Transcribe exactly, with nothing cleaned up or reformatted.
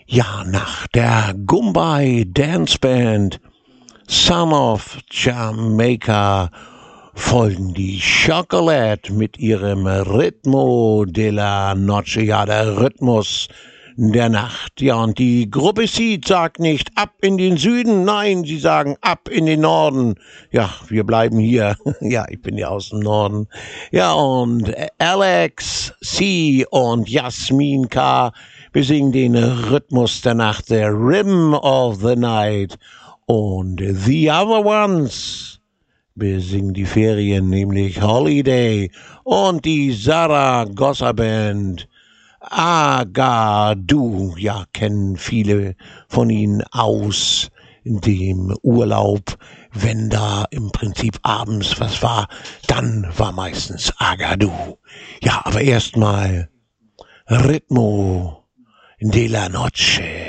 Ja, nach der Goombay Dance Band Son of Jamaica folgen die Chocolate mit ihrem Ritmo de la Noche, ja, der Rhythmus der Nacht. Ja, und die Gruppe Seed sagt nicht ab in den Süden, nein, sie sagen ab in den Norden. Ja, wir bleiben hier. Ja, ich bin ja aus dem Norden. Ja, und Alex C. und Jasmin K. besingen den Rhythmus der Nacht, der Rhythm of the Night. Und The Other Ones besingen die Ferien, nämlich Holiday. Und die Zaragoza Band Agadu, ja, kennen viele von ihnen aus dem Urlaub. Wenn da im Prinzip abends was war, dann war meistens Agadu. Ja, aber erstmal Ritmo de la Noche.